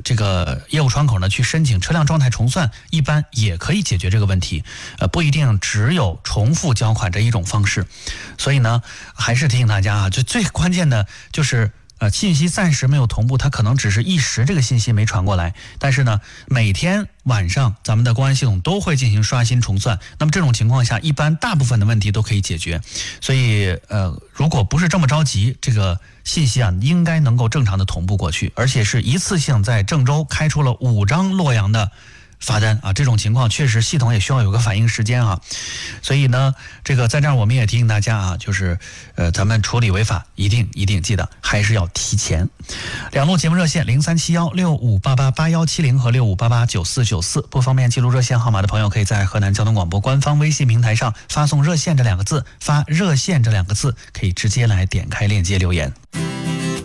这个业务窗口呢去申请车辆状态重算，一般也可以解决这个问题。不一定只有重复交款这一种方式。所以呢，还是提醒大家啊，就最关键的就是信息暂时没有同步，它可能只是一时这个信息没传过来，但是呢，每天晚上咱们的公安系统都会进行刷新重算，那么这种情况下，一般大部分的问题都可以解决。所以如果不是这么着急，这个信息啊应该能够正常的同步过去，而且是一次性在郑州开出了5张洛阳的罚单啊，这种情况确实系统也需要有个反应时间啊。所以呢，这个在这儿我们也提醒大家啊，就是咱们处理违法一定记得还是要提前。两路节目热线037165888170和65889494，不方便记录热线号码的朋友，可以在河南交通广播官方微信平台上发送热线这2个字，发热线这2个字，可以直接来点开链接留言。